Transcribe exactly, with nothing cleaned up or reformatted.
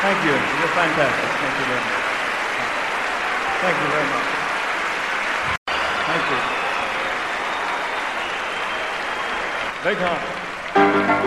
Thank you. You're fantastic. Thank you very much. Thank you very much. Thank you. Big time.